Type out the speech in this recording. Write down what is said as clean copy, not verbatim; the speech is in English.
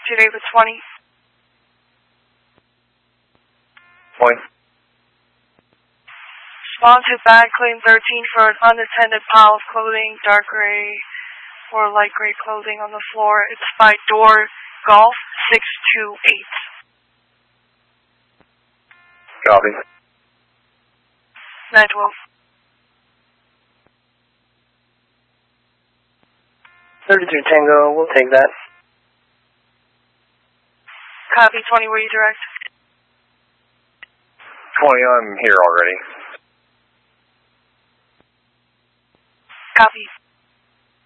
to David 20. Point. Respond to bag claim 13 for an unattended pile of clothing, dark gray or light gray clothing on the floor. It's by door golf 628. Copy. 912. 33 Tango, we'll take that. Copy 20, where you direct? 20, I'm here already. Copy.